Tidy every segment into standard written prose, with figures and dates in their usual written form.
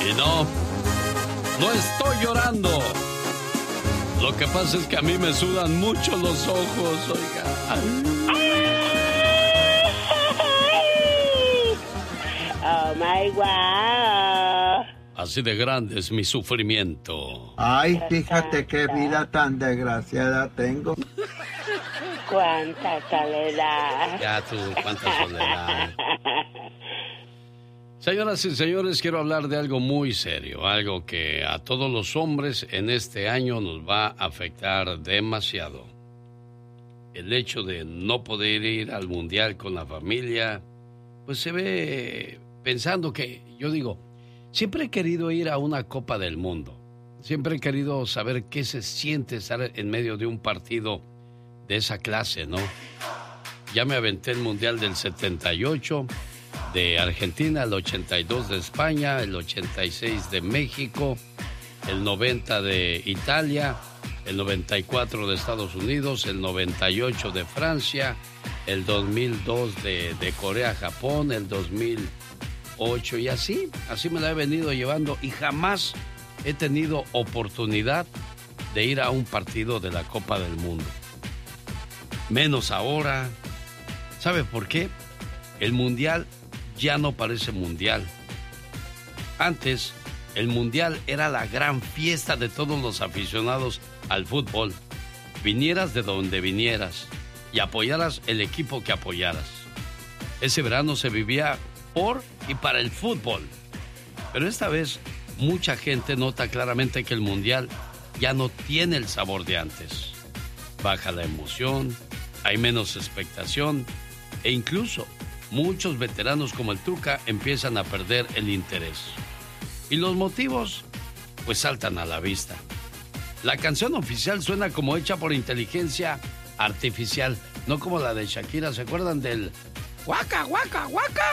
Y no estoy llorando. Lo que pasa es que a mí me sudan mucho los ojos, oiga. Oh my God. Así de grande es mi sufrimiento. Ay, fíjate qué vida tan desgraciada tengo. Cuánta soledad. Ya tú, cuánta soledad. Señoras y señores, quiero hablar de algo muy serio, algo que a todos los hombres en este año nos va a afectar demasiado. El hecho de no poder ir al mundial con la familia, pues se ve pensando que, yo digo, siempre he querido ir a una Copa del Mundo. Siempre he querido saber qué se siente estar en medio de un partido de esa clase, ¿no? Ya me aventé el Mundial del 78 de Argentina, el 82 de España, el 86 de México, el 90 de Italia, el 94 de Estados Unidos, el 98 de Francia, el 2002 de Corea, Japón, el 2008 y así me la he venido llevando y jamás he tenido oportunidad de ir a un partido de la Copa del Mundo. Menos ahora. ¿Sabe por qué? El Mundial ya no parece mundial. Antes, el mundial era la gran fiesta de todos los aficionados al fútbol. Vinieras de donde vinieras y apoyaras el equipo que apoyaras. Ese verano se vivía por y para el fútbol. Pero esta vez, mucha gente nota claramente que el mundial ya no tiene el sabor de antes. Baja la emoción, hay menos expectación e incluso muchos veteranos como el Tuca empiezan a perder el interés. Y los motivos, pues saltan a la vista. La canción oficial suena como hecha por inteligencia artificial, no como la de Shakira. ¿Se acuerdan del Waka, Waka, Waka?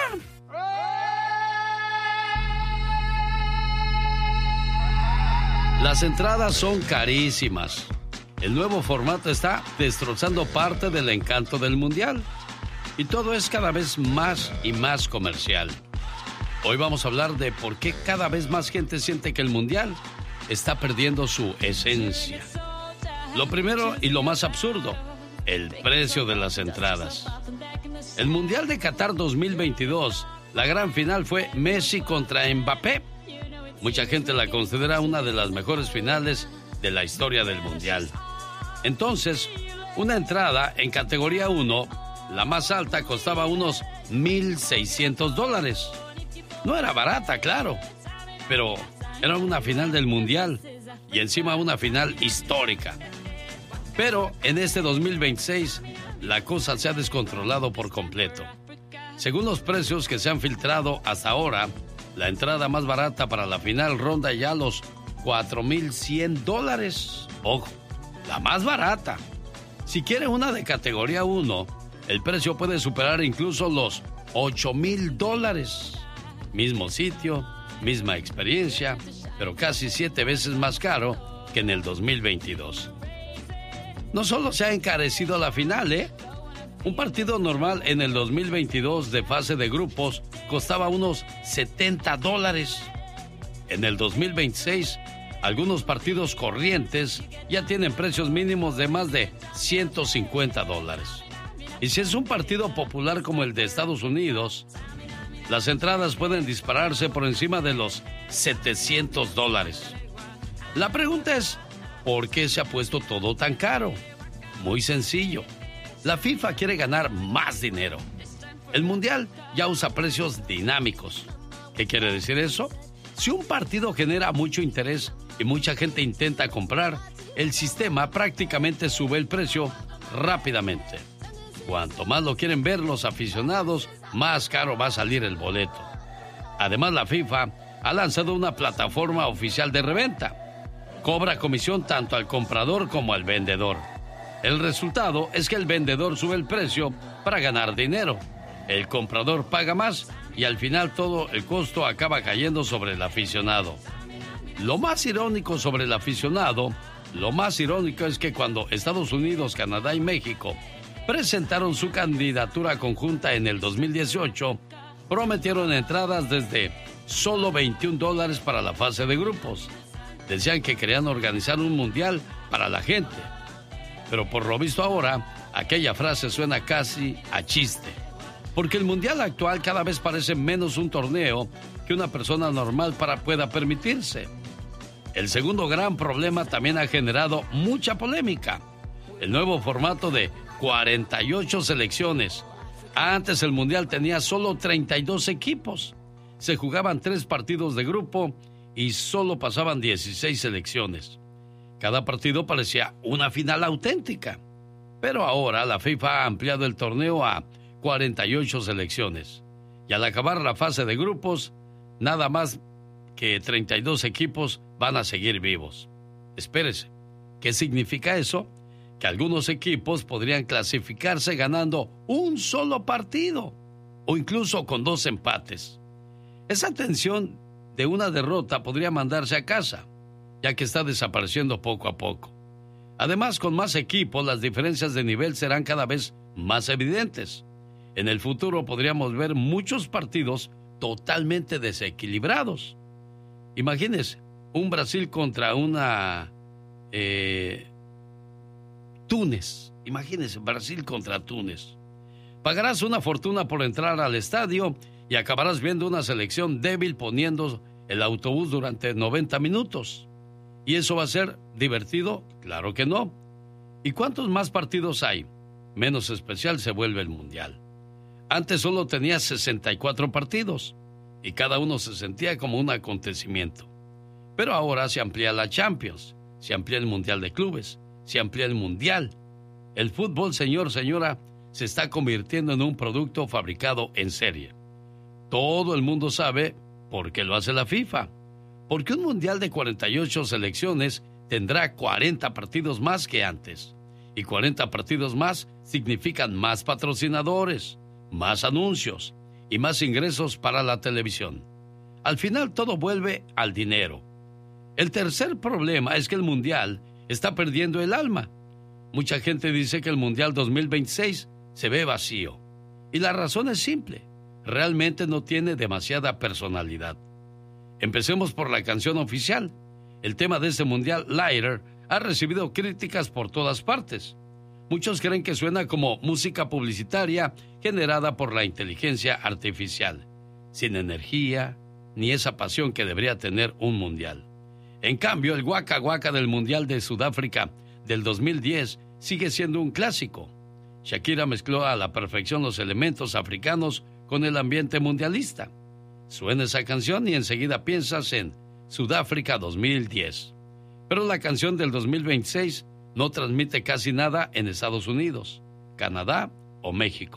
Las entradas son carísimas. El nuevo formato está destrozando parte del encanto del mundial. Y todo es cada vez más y más comercial. Hoy vamos a hablar de por qué cada vez más gente siente que el mundial está perdiendo su esencia. Lo primero y lo más absurdo, el precio de las entradas. El Mundial de Qatar 2022, la gran final fue Messi contra Mbappé. Mucha gente la considera una de las mejores finales de la historia del mundial. Entonces, una entrada en categoría 1, la más alta, costaba unos $1,600. No era barata, claro, pero era una final del mundial y encima una final histórica. Pero en este 2026 la cosa se ha descontrolado por completo. Según los precios que se han filtrado hasta ahora, la entrada más barata para la final ronda ya los $4,100. Ojo, la más barata. Si quiere una de categoría 1, el precio puede superar incluso los $8,000. Mismo sitio, misma experiencia, pero casi 7 veces más caro que en el 2022. No solo se ha encarecido la final, Un partido normal en el 2022 de fase de grupos costaba unos $70. En el 2026, algunos partidos corrientes ya tienen precios mínimos de más de $150. Y si es un partido popular como el de Estados Unidos, las entradas pueden dispararse por encima de los $700. La pregunta es, ¿por qué se ha puesto todo tan caro? Muy sencillo. La FIFA quiere ganar más dinero. El Mundial ya usa precios dinámicos. ¿Qué quiere decir eso? Si un partido genera mucho interés y mucha gente intenta comprar, el sistema prácticamente sube el precio rápidamente. Cuanto más lo quieren ver los aficionados, más caro va a salir el boleto. Además, la FIFA ha lanzado una plataforma oficial de reventa. Cobra comisión tanto al comprador como al vendedor. El resultado es que el vendedor sube el precio para ganar dinero. El comprador paga más y al final todo el costo acaba cayendo sobre el aficionado. Lo más irónico sobre el aficionado, es que cuando Estados Unidos, Canadá y México presentaron su candidatura conjunta en el 2018, prometieron entradas desde solo $21 para la fase de grupos. Decían que querían organizar un mundial para la gente. Pero por lo visto ahora, aquella frase suena casi a chiste. Porque el mundial actual cada vez parece menos un torneo que una persona normal pueda permitirse. El segundo gran problema también ha generado mucha polémica. El nuevo formato de 48 selecciones. Antes el mundial tenía solo 32 equipos. Se jugaban 3 partidos de grupo y solo pasaban 16 selecciones. Cada partido parecía una final auténtica. Pero ahora la FIFA ha ampliado el torneo a 48 selecciones. Y al acabar la fase de grupos, nada más que 32 equipos van a seguir vivos. Espérese, ¿qué significa eso? Que algunos equipos podrían clasificarse ganando un solo partido o incluso con 2 empates. Esa tensión de una derrota podría mandarse a casa, ya que está desapareciendo poco a poco. Además, con más equipos, las diferencias de nivel serán cada vez más evidentes. En el futuro podríamos ver muchos partidos totalmente desequilibrados. Imagínense, un Brasil contra una Túnez. Imagínense, Brasil contra Túnez. Pagarás una fortuna por entrar al estadio y acabarás viendo una selección débil poniendo el autobús durante 90 minutos. ¿Y eso va a ser divertido? Claro que no. ¿Y cuántos más partidos hay? Menos especial se vuelve el mundial. Antes solo tenía 64 partidos y cada uno se sentía como un acontecimiento. Pero ahora se amplía la Champions, se amplía el Mundial de Clubes, se amplía el Mundial. El fútbol, señora, se está convirtiendo en un producto fabricado en serie. Todo el mundo sabe por qué lo hace la FIFA. Porque un Mundial de 48 selecciones tendrá 40 partidos más que antes. Y 40 partidos más significan más patrocinadores, más anuncios y más ingresos para la televisión. Al final todo vuelve al dinero. El tercer problema es que el Mundial está perdiendo el alma. Mucha gente dice que el Mundial 2026 se ve vacío. Y la razón es simple. Realmente no tiene demasiada personalidad. Empecemos por la canción oficial. El tema de este Mundial, Lighter, ha recibido críticas por todas partes. Muchos creen que suena como música publicitaria generada por la inteligencia artificial, sin energía ni esa pasión que debería tener un mundial. En cambio, el Waka Waka del Mundial de Sudáfrica del 2010 sigue siendo un clásico. Shakira mezcló a la perfección los elementos africanos con el ambiente mundialista. Suena esa canción y enseguida piensas en Sudáfrica 2010. Pero la canción del 2026 no transmite casi nada en Estados Unidos, Canadá o México.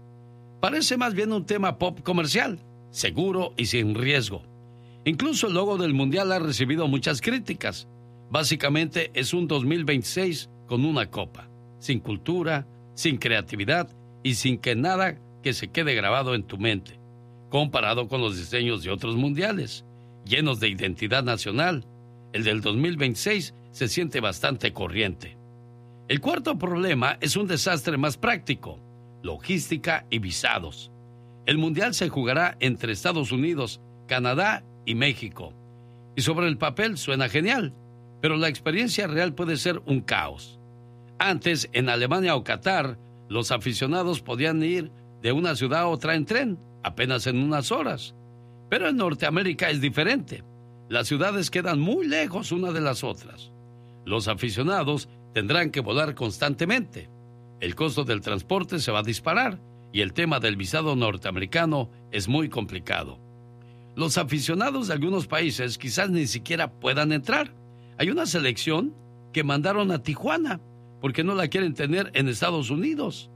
Parece más bien un tema pop comercial, seguro y sin riesgo. Incluso el logo del Mundial ha recibido muchas críticas. Básicamente es un 2026 con una copa, sin cultura, sin creatividad y sin que nada que se quede grabado en tu mente, comparado con los diseños de otros mundiales, llenos de identidad nacional. El del 2026 se siente bastante corriente. El cuarto problema es un desastre más práctico, logística y visados. El mundial se jugará entre Estados Unidos, Canadá y México. Y sobre el papel suena genial, pero la experiencia real puede ser un caos. Antes, en Alemania o Qatar, los aficionados podían ir de una ciudad a otra en tren, apenas en unas horas. Pero en Norteamérica es diferente. Las ciudades quedan muy lejos una de las otras. Los aficionados tendrán que volar constantemente. El costo del transporte se va a disparar y el tema del visado norteamericano es muy complicado. Los aficionados de algunos países quizás ni siquiera puedan entrar. Hay una selección que mandaron a Tijuana porque no la quieren tener en Estados Unidos.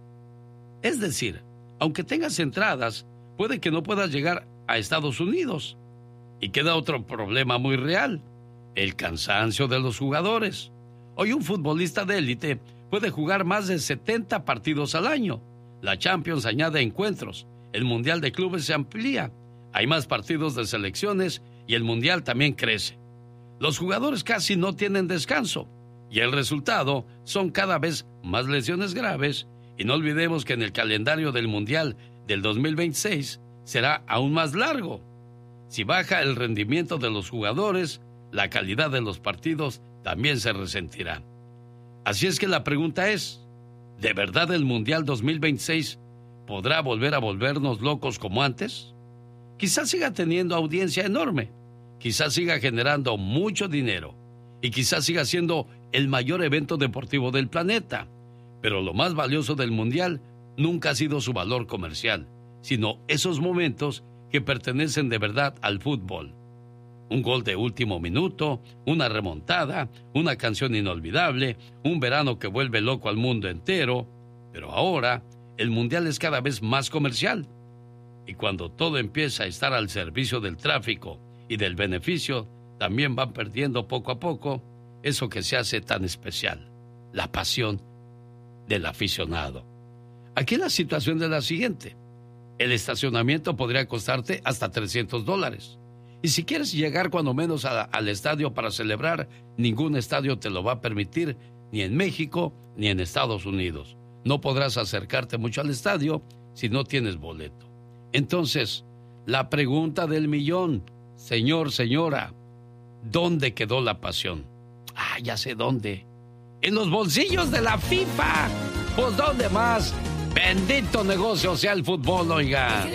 Es decir, aunque tengas entradas, puede que no puedas llegar a Estados Unidos. Y queda otro problema muy real, el cansancio de los jugadores. Hoy un futbolista de élite puede jugar más de 70 partidos al año. La Champions añade encuentros, el Mundial de Clubes se amplía, hay más partidos de selecciones y el Mundial también crece. Los jugadores casi no tienen descanso y el resultado son cada vez más lesiones graves. Y no olvidemos que en el calendario del Mundial del 2026 será aún más largo. Si baja el rendimiento de los jugadores, la calidad de los partidos también se resentirá. Así es que la pregunta es, ¿de verdad el Mundial 2026 podrá volver a volvernos locos como antes? Quizás siga teniendo audiencia enorme, quizás siga generando mucho dinero y quizás siga siendo el mayor evento deportivo del planeta. Pero lo más valioso del Mundial nunca ha sido su valor comercial, sino esos momentos que pertenecen de verdad al fútbol. Un gol de último minuto, una remontada, una canción inolvidable, un verano que vuelve loco al mundo entero. Pero ahora, el Mundial es cada vez más comercial. Y cuando todo empieza a estar al servicio del tráfico y del beneficio, también van perdiendo poco a poco eso que se hace tan especial, la pasión del aficionado. Aquí la situación es la siguiente. El estacionamiento podría costarte hasta $300. Y si quieres llegar cuando menos al estadio para celebrar, ningún estadio te lo va a permitir, ni en México ni en Estados Unidos. No podrás acercarte mucho al estadio si no tienes boleto. Entonces, la pregunta del millón, señor, señora, ¿dónde quedó la pasión? Ah, ya sé dónde. En los bolsillos de la FIFA. Pues ¿dónde más? Bendito negocio sea el fútbol, oiga.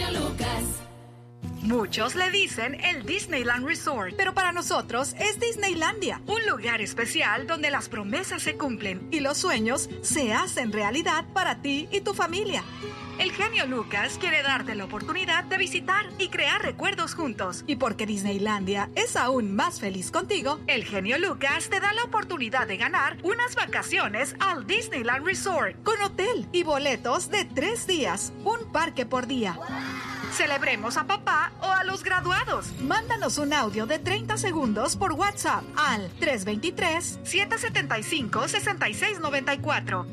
Muchos le dicen el Disneyland Resort, pero para nosotros es Disneylandia, un lugar especial donde las promesas se cumplen y los sueños se hacen realidad para ti y tu familia. El genio Lucas quiere darte la oportunidad de visitar y crear recuerdos juntos. Y porque Disneylandia es aún más feliz contigo, el genio Lucas te da la oportunidad de ganar unas vacaciones al Disneyland Resort con hotel y boletos de 3 días, un parque por día. Celebremos a papá o a los graduados. Mándanos un audio de 30 segundos por WhatsApp al 323-775-6694.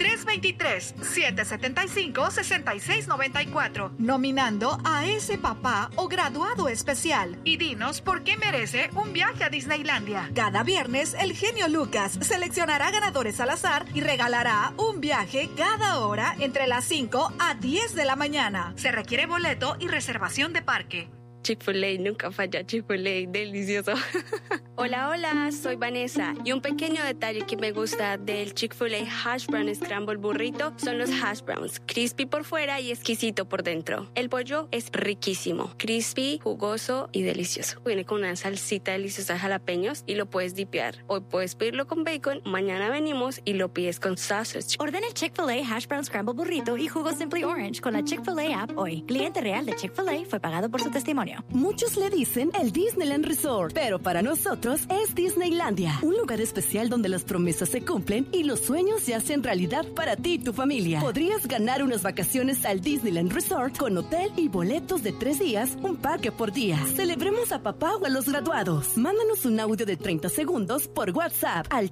323-775-6694. Nominando a ese papá o graduado especial. Y dinos por qué merece un viaje a Disneylandia. Cada viernes, el genio Lucas seleccionará ganadores al azar y regalará un viaje cada hora entre las 5 a 10 de la mañana. Se requiere boleto y reservación de parque. Chick-fil-A, nunca falla. Chick-fil-A, delicioso. Hola, soy Vanessa. Y un pequeño detalle que me gusta del Chick-fil-A Hash Brown Scramble Burrito son los hash browns. Crispy por fuera y exquisito por dentro. El pollo es riquísimo. Crispy, jugoso y delicioso. Viene con una salsita deliciosa de jalapeños y lo puedes dipear. Hoy puedes pedirlo con bacon, mañana venimos y lo pides con sausage. Ordena el Chick-fil-A Hash Brown Scramble Burrito y jugo Simply Orange con la Chick-fil-A app hoy. Cliente real de Chick-fil-A fue pagado por su testimonio. Muchos le dicen el Disneyland Resort, pero para nosotros es Disneylandia, un lugar especial donde las promesas se cumplen y los sueños se hacen realidad para ti y tu familia. Podrías ganar unas vacaciones al Disneyland Resort con hotel y boletos de 3 días, un parque por día. Celebremos a papá o a los graduados. Mándanos un audio de 30 segundos por WhatsApp al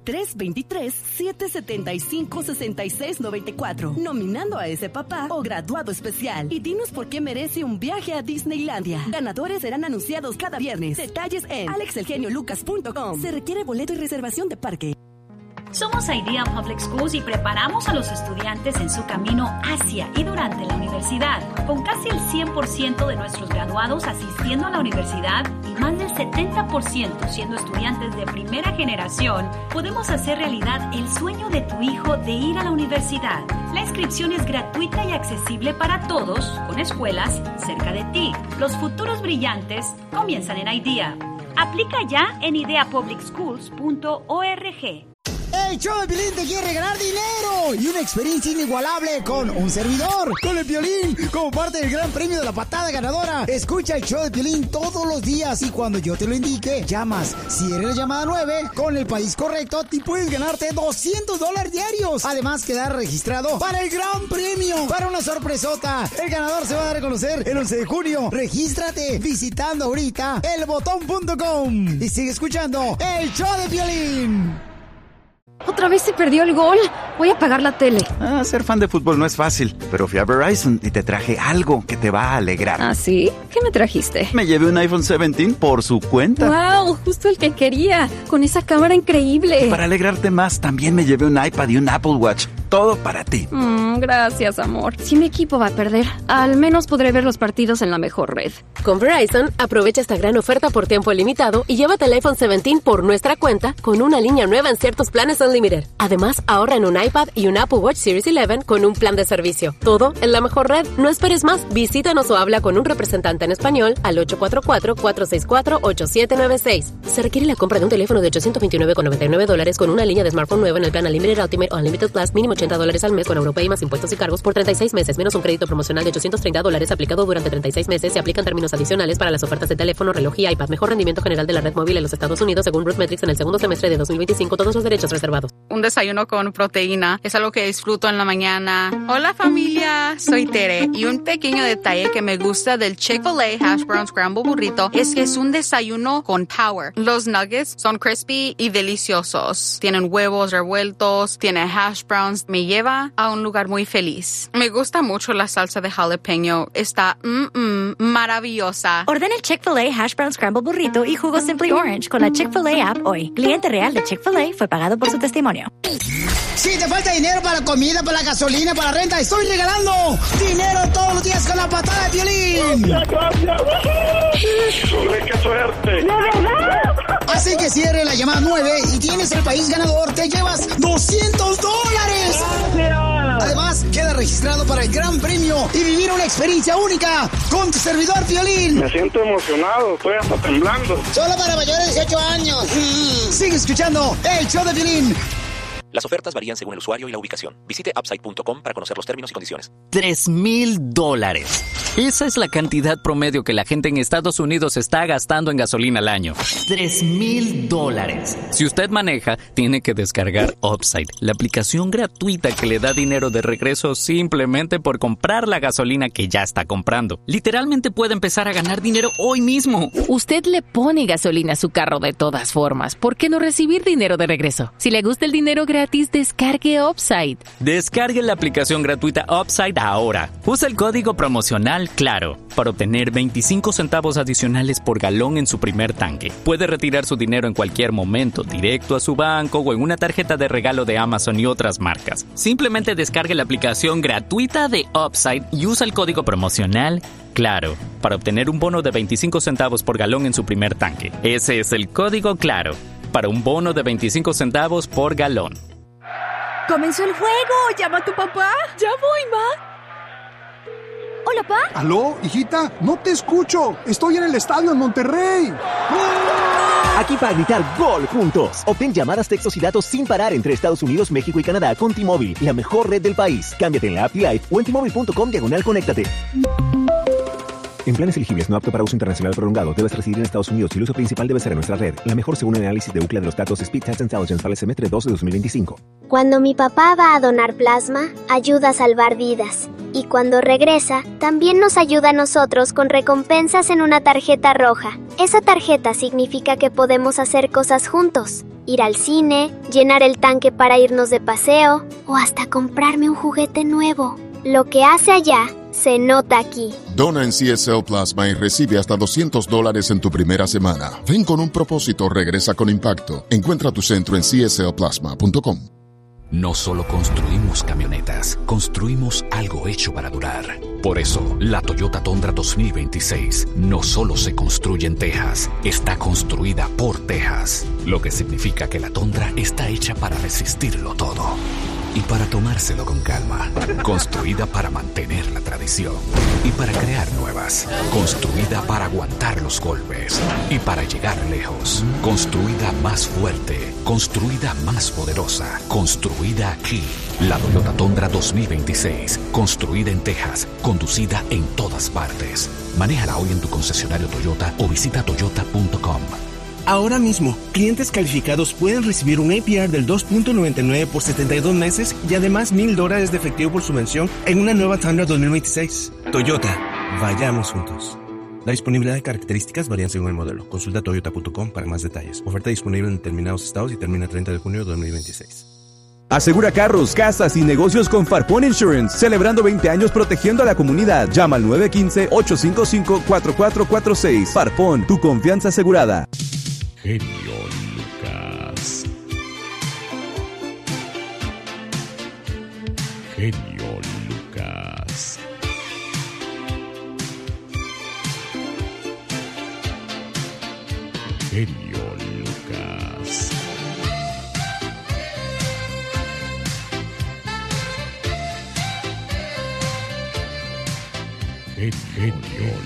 323-775-6694, nominando a ese papá o graduado especial. Y dinos por qué merece un viaje a Disneylandia. Ganadores serán anunciados cada viernes. Detalles en alexelgeniolucas.com. Se requiere boleto y reservación de parque. Somos Idea Public Schools y preparamos a los estudiantes en su camino hacia y durante la universidad. Con casi el 100% de nuestros graduados asistiendo a la universidad y más del 70% siendo estudiantes de primera generación, podemos hacer realidad el sueño de tu hijo de ir a la universidad. La inscripción es gratuita y accesible para todos, con escuelas cerca de ti. Los futuros brillantes comienzan en Idea. Aplica ya en ideapublicschools.org. El show de Piolín te quiere regalar dinero y una experiencia inigualable con un servidor, con el Piolín, como parte del gran premio de la patada ganadora. Escucha el show de Piolín todos los días y cuando yo te lo indique, llamas. Si eres la llamada 9, con el país correcto, te puedes ganarte $200 diarios. Además, quedar registrado para el gran premio, para una sorpresota. El ganador se va a dar a conocer el 11 de junio. Regístrate visitando ahorita elbotón.com y sigue escuchando el show de Piolín. Otra vez se perdió el gol. Voy a apagar la tele. Ser fan de fútbol no es fácil, pero fui a Verizon y te traje algo que te va a alegrar. ¿Ah, sí? ¿Qué me trajiste? Me llevé un iPhone 17 por su cuenta. ¡Wow! Justo el que quería. Con esa cámara increíble. Y para alegrarte más, también me llevé un iPad y un Apple Watch. todo para ti. Gracias, amor. Si mi equipo va a perder, al menos podré ver los partidos en la mejor red. Con Verizon, aprovecha esta gran oferta por tiempo limitado y llévate el iPhone 17 por nuestra cuenta con una línea nueva en ciertos planes Unlimited. Además, ahorra en un iPad y un Apple Watch Series 11 con un plan de servicio. Todo en la mejor red. No esperes más. Visítanos o habla con un representante en español al 844-464-8796. Se requiere la compra de un teléfono de $829,99 con una línea de smartphone nueva en el plan Unlimited Ultimate o Unlimited Plus, mínimo $80 al mes con Europay más impuestos y cargos por 36 meses, menos un crédito promocional de $830 aplicado durante 36 meses. Se aplican términos adicionales para las ofertas de teléfono, reloj y iPad. Mejor rendimiento general de la red móvil en los Estados Unidos según RootMetrics en el segundo semestre de 2025. Todos los derechos reservados. Un desayuno con proteína es algo que disfruto en la mañana. Hola familia, soy Tere y un pequeño detalle que me gusta del Chick-fil-A Hash Brown Scramble Burrito es que es un desayuno con power. Los nuggets son crispy y deliciosos. Tienen huevos revueltos, tiene hash browns. Me lleva a un lugar muy feliz. Me gusta mucho la salsa de jalapeño. Está maravillosa. Ordena el Chick-fil-A Hash Brown Scramble Burrito y jugo Simply Orange con la Chick-fil-A app hoy. Cliente real de Chick-fil-A fue pagado por su testimonio. Si te falta dinero para la comida, para la gasolina, para la renta, estoy regalando dinero todos los días con la patada de Piolín. ¡Gracias! ¡Qué suerte! ¡De verdad! Así que cierre la llamada 9 y tienes el país ganador. Te llevas $200. ¡Gracias! Además, queda registrado para el gran premio y vivir una experiencia única con tu servidor Piolín. Me siento emocionado, estoy hasta temblando. Solo para mayores de 18 años. Sigue escuchando el show de Piolín. Las ofertas varían según el usuario y la ubicación. Visite upside.com para conocer los términos y condiciones. $3,000. Esa es la cantidad promedio que la gente en Estados Unidos está gastando en gasolina al año. $3,000. Si usted maneja, tiene que descargar Upside, la aplicación gratuita que le da dinero de regreso simplemente por comprar la gasolina que ya está comprando. Literalmente puede empezar a ganar dinero hoy mismo. Usted le pone gasolina a su carro de todas formas. ¿Por qué no recibir dinero de regreso? Si le gusta el dinero gratis, descargue Upside. Descargue la aplicación gratuita Upside ahora. Usa el código promocional CLARO para obtener 25 centavos adicionales por galón en su primer tanque. Puede retirar su dinero en cualquier momento, directo a su banco o en una tarjeta de regalo de Amazon y otras marcas. Simplemente descargue la aplicación gratuita de Upside y usa el código promocional CLARO para obtener un bono de 25 centavos por galón en su primer tanque. Ese es el código CLARO para un bono de 25 centavos por galón. ¡Comenzó el juego! ¡Llama a tu papá! ¡Ya voy, ma! Hola, Pa. ¿Aló, hijita? No te escucho. Estoy en el estadio en Monterrey. Aquí para gritar gol juntos. Obtén llamadas, textos y datos sin parar entre Estados Unidos, México y Canadá con T-Mobile, la mejor red del país. Cámbiate en la app T-Life o en T-Mobile.com/conéctate. En planes elegibles no apto para uso internacional prolongado, debes residir en Estados Unidos y el uso principal debe ser en nuestra red. La mejor según el análisis de UCLA de los datos Speed Test Intelligence para el semestre 2 de 2025. Cuando mi papá va a donar plasma, ayuda a salvar vidas. Y cuando regresa, también nos ayuda a nosotros con recompensas en una tarjeta roja. Esa tarjeta significa que podemos hacer cosas juntos. Ir al cine, llenar el tanque para irnos de paseo o hasta comprarme un juguete nuevo. Lo que hace allá se nota aquí. Dona en CSL Plasma y recibe hasta $200 en tu primera semana. Ven con un propósito, regresa con impacto. Encuentra tu centro en cslplasma.com. No solo construimos camionetas, construimos algo hecho para durar. Por eso, la Toyota Tundra 2026 no solo se construye en Texas, está construida por Texas. Lo que significa que la Tundra está hecha para resistirlo todo. Y para tomárselo con calma. Construida para mantener la tradición. Y para crear nuevas. Construida para aguantar los golpes. Y para llegar lejos. Construida más fuerte. Construida más poderosa. Construida aquí. La Toyota Tundra 2026. Construida en Texas. Conducida en todas partes. Manéjala hoy en tu concesionario Toyota o visita toyota.com. Ahora mismo, clientes calificados pueden recibir un APR del 2.99 por 72 meses y además $1,000 de efectivo por subvención en una nueva Tundra 2026. Toyota, vayamos juntos. La disponibilidad de características varían según el modelo. Consulta toyota.com para más detalles. Oferta disponible en determinados estados y termina el 30 de junio de 2026. Asegura carros, casas y negocios con Farpon Insurance, celebrando 20 años protegiendo a la comunidad. Llama al 915-855-4446. Farpon, tu confianza asegurada. Genio Lucas. genio Lucas. Genio Lucas. Genio